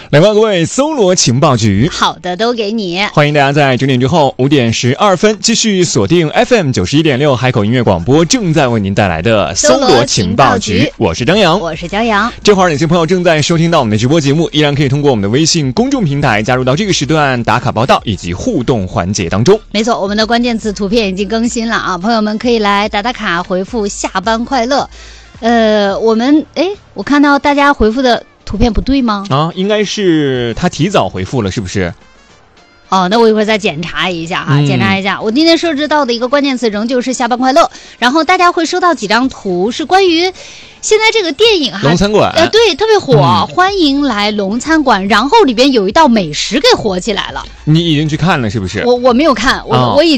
来吧，各位搜罗情报局， 好的都给你。 欢迎大家在9点之后5点12分继续锁定 FM 91.6海口音乐广播，正在为您带来的搜罗情报局。我是张扬， 我是骄阳。 这会儿有些朋友正在收听到我们的直播节目，依然可以通过我们的微信公众平台加入到这个时段打卡报道以及互动环节当中。 没错，我们的关键词图片已经更新了啊，朋友们可以来打打卡，回复下班快乐。我看到大家回复的图片不对吗？ 啊，应该是他提早回复了，是不是？ 哦，那我一会儿再检查一下哈，检查一下。我今天设置到的一个关键词仍旧是下班快乐，然后大家会收到几张图，是关于现在这个电影龙餐馆， 对，特别火，欢迎来龙餐馆。然后里边有一道美食给火起来了。 你已经去看了是不是？ 我没有看，我已